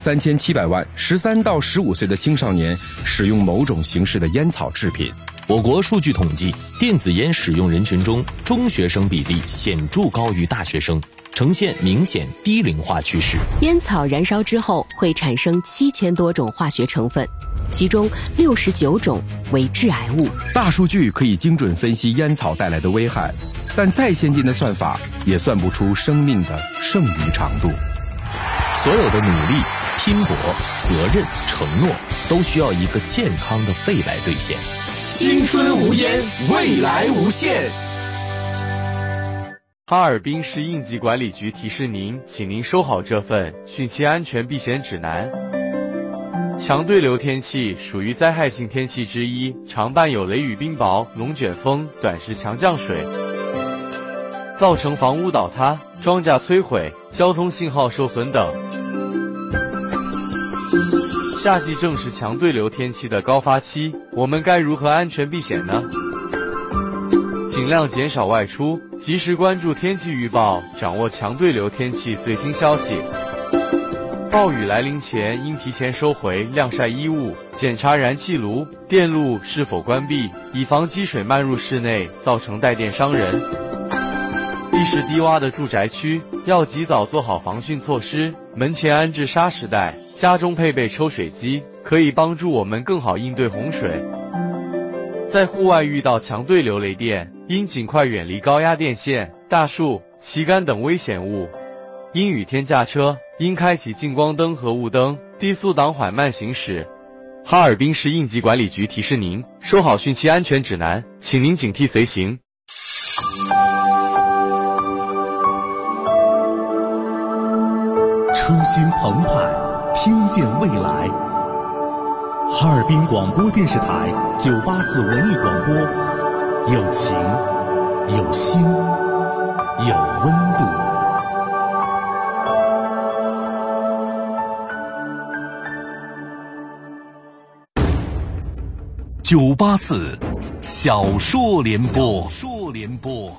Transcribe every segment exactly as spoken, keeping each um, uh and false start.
三千七百万十三到十五岁的青少年使用某种形式的烟草制品。 我国数据统计，电子烟使用人群中，中学生比例显著高于大学生，呈现明显低龄化趋势。 烟草燃烧之后会产生七千多种化学成分，其中六十九种为致癌物。 大数据可以精准分析烟草带来的危害，但再先进的算法也算不出生命的剩余长度。 所有的努力、拼搏、责任、承诺，都需要一个健康的肺来兑现。 青春无烟，未来无限。 哈尔滨市应急管理局提示您，请您收好这份汛期安全避险指南。强对流天气属于灾害性天气之一，常伴有雷雨冰雹、龙卷风、短时强降水，造成房屋倒塌、庄稼摧毁、交通信号受损等。夏季正是强对流天气的高发期，我们该如何安全避险呢？尽量减少外出，及时关注天气预报，掌握强对流天气最新消息。暴雨来临前，应提前收回晾晒衣物，检查燃气炉、电路是否关闭，以防积水漫入室内，造成带电伤人。地势低洼的住宅区要及早做好防汛措施，门前安置沙石带，家中配备抽水机，可以帮助我们更好应对洪水。在户外遇到强对流雷电，应尽快远离高压电线、大树、旗杆等危险物。阴雨天驾车，应开启近光灯和雾灯，低速档缓慢行驶。哈尔滨市应急管理局提示您，收好汛期安全指南，请您警惕随行。 初心澎湃，听见未来。哈尔滨广播电视台九八四文艺广播，有情，有心，有温度。九八四小说联播，小说联播。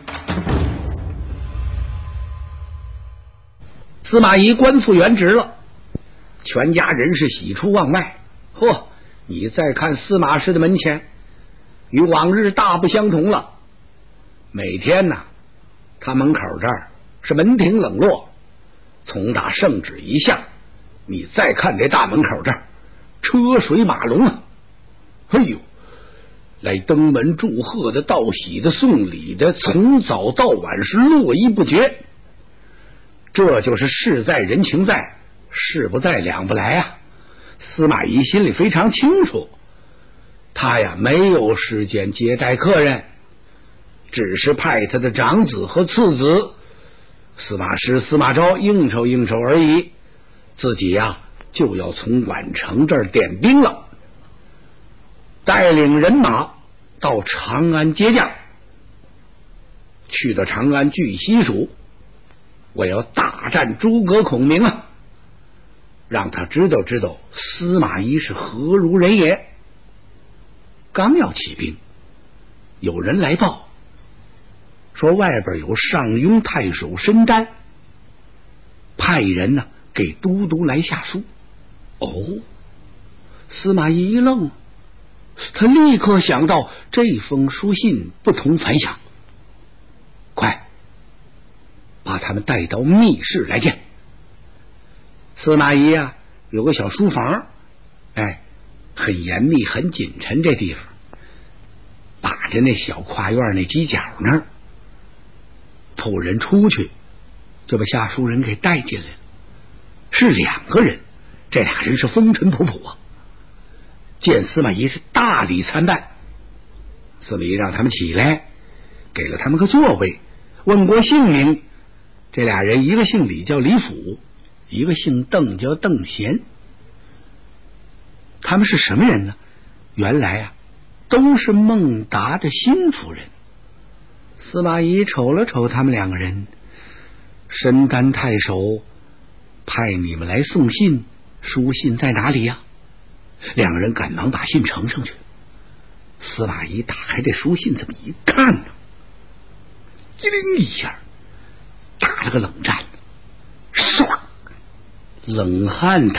司马懿官复原职了，全家人是喜出望外。嚯，你再看司马氏的门前，与往日大不相同了。每天呢，他门口这儿是门庭冷落，从打圣旨一下，你再看这大门口这儿，车水马龙啊！哎呦，来登门祝贺的、道喜的、送礼的，从早到晚是络绎不绝。这就是事在人情在，事不在两不来啊！司马懿心里非常清楚，他呀没有时间接待客人，只是派他的长子和次子司马师、司马昭应酬应酬而已，自己呀就要从宛城这儿点兵了，带领人马到长安接驾。去到长安据西蜀，我要大战诸葛孔明啊，让他知道知道司马懿是何如人也。刚要起兵，有人来报说外边有上庸太守申瞻，派人呢给都督来下书。哦，司马懿一愣，他立刻想到这封书信不同凡响，快把他们带到密室来见。司马懿啊有个小书房，哎，很严密很紧陈，这地方把着那小跨院那犄角那儿，仆人出去就把下书人给带进来了，是两个人，这俩人是风尘仆仆啊。见司马懿是大礼参拜，司马懿让他们起来，给了他们个座位，问过姓名。这俩人一个姓李叫李府，一个姓邓叫邓贤。他们是什么人呢？原来啊都是孟达的心腹人。司马懿瞅了瞅他们两个人，申丹太守派你们来送信，书信在哪里呀？两个人赶忙把信呈上去。司马懿打开这书信，这么一看呢，机灵一下打了个冷战，唰， 冷汗淌